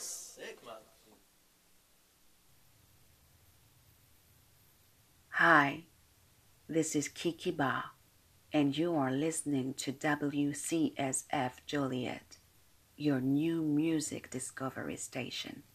sick, man. Hi, this is Kiki Ba, and you are listening to WCSF Joliet, your new music discovery station.